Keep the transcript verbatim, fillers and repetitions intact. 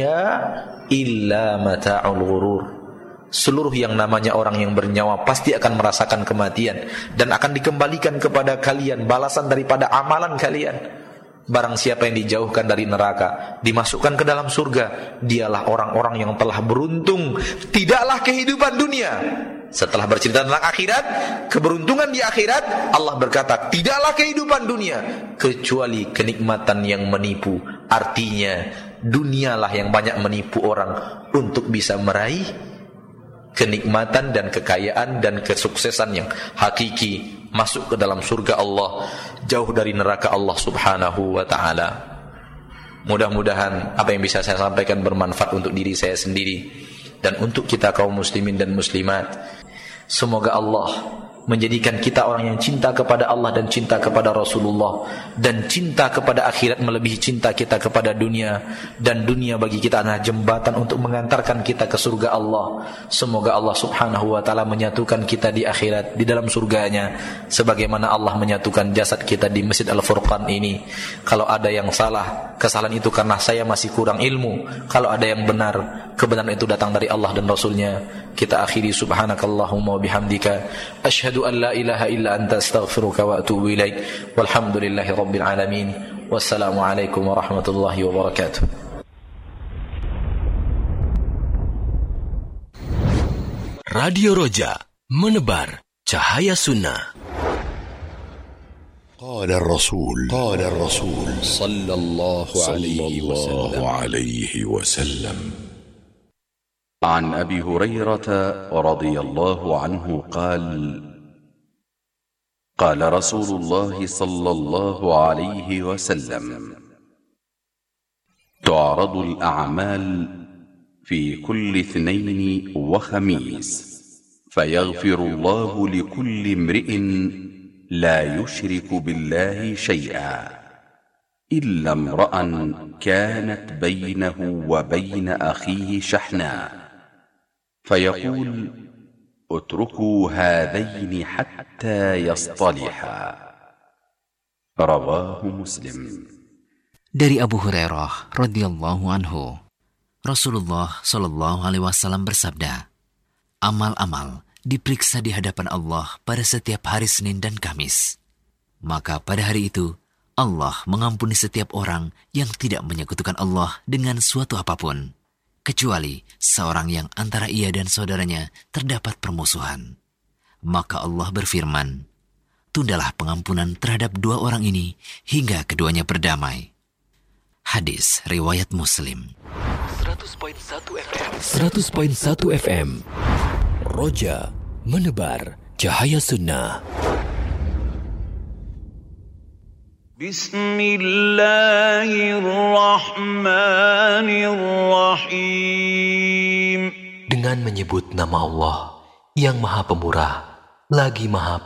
illa mata'ul ghurur. Seluruh yang namanya orang yang bernyawa pasti akan merasakan kematian dan akan dikembalikan kepada kalian balasan daripada amalan kalian. Barang siapa yang dijauhkan dari neraka, dimasukkan ke dalam surga, dialah orang-orang yang telah beruntung. Tidaklah kehidupan dunia. Setelah bercerita tentang akhirat, keberuntungan di akhirat, Allah berkata, tidaklah kehidupan dunia kecuali kenikmatan yang menipu. Artinya, dunialah yang banyak menipu orang untuk bisa meraih kenikmatan dan kekayaan dan kesuksesan yang hakiki, masuk ke dalam surga Allah, jauh dari neraka Allah subhanahu wa ta'ala. Mudah-mudahan apa yang bisa saya sampaikan bermanfaat untuk diri saya sendiri dan untuk kita kaum muslimin dan muslimat. Semoga Allah menjadikan kita orang yang cinta kepada Allah dan cinta kepada Rasulullah, dan cinta kepada akhirat melebihi cinta kita kepada dunia, dan dunia bagi kita adalah jembatan untuk mengantarkan kita ke surga Allah. Semoga Allah subhanahu wa ta'ala menyatukan kita di akhirat di dalam surganya, sebagaimana Allah menyatukan jasad kita di Masjid Al-Furqan ini. Kalau ada yang salah, kesalahan itu karena saya masih kurang ilmu. Kalau ada yang benar, kebenaran itu datang dari Allah dan Rasulnya. Kita akhiri subhanakallahumma wa bihamdika asyhadu an la ilaha illa anta astaghfiruka wa atubu ilaik. Walhamdulillahi rabbil alamin. Wassalamu alaikum warahmatullahi wabarakatuh. Radio Roja, menebar cahaya sunnah. قال الرسول قال الرسول صلى الله عليه وسلم عن أبي هريرة رضي الله عنه قال قال رسول الله صلى الله عليه وسلم تعرض الأعمال في كل اثنين وخميس فيغفر الله لكل امرئ لا يشرك بالله شيئا إلا امرأ كانت بينه وبين أخيه شحناء فيقول اتركوا هذين حتى يصطلحا. رواه مسلم. Dari Abu Hurairah radhiyallahu anhu, Rasulullah shallallahu alaihi wasallam bersabda, amal-amal diperiksa di hadapan Allah pada setiap hari Senin dan Kamis. Maka pada hari itu Allah mengampuni setiap orang yang tidak menyekutukan Allah dengan suatu apapun, kecuali seorang yang antara ia dan saudaranya terdapat permusuhan. Maka Allah berfirman, tundalah pengampunan terhadap dua orang ini hingga keduanya berdamai. Hadis riwayat Muslim. seratus koma satu F M seratus koma satu F M Roja, menebar cahaya sunnah. Bismillahirrahmanirrahim. Dengan menyebut nama Allah yang Maha Pemurah lagi Maha